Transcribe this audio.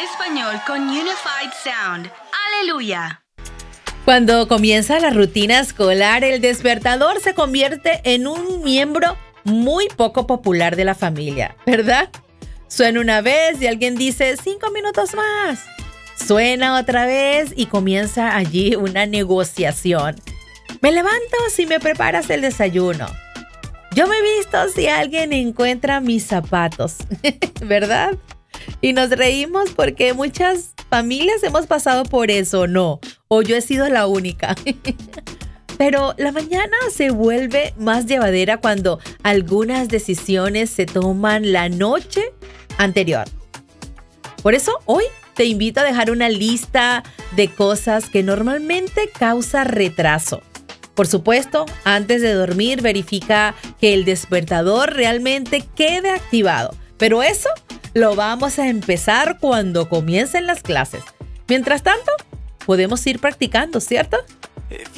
español con Unified Sound. ¡Aleluya! Cuando comienza la rutina escolar, el despertador se convierte en un miembro muy poco popular de la familia, ¿verdad? Suena una vez y alguien dice 5 minutos más. Suena otra vez y comienza allí una negociación. Me levanto si me preparas el desayuno. Yo me visto si alguien encuentra mis zapatos, ¿verdad? Y nos reímos porque muchas familias hemos pasado por eso, ¿no? O yo he sido la única. Pero la mañana se vuelve más llevadera cuando algunas decisiones se toman la noche anterior. Por eso hoy te invito a dejar una lista de cosas que normalmente causa retraso. Por supuesto, antes de dormir, verifica que el despertador realmente quede activado. Pero eso lo vamos a empezar cuando comiencen las clases. Mientras tanto, podemos ir practicando, ¿cierto?